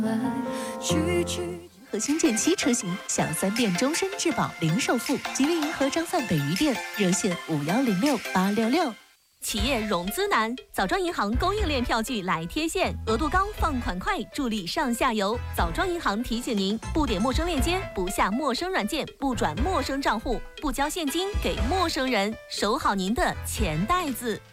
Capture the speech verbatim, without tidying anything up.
和新建七车型享三电终身质保零首付。吉利银河张范北余店热线五幺零六八六六。 企业融资难，枣庄银行供应链票据来贴现，额度高，放款快，助力上下游。枣庄银行提醒您：不点陌生链接，不下陌生软件，不转陌生账户，不交现金给陌生人，守好您的钱袋子。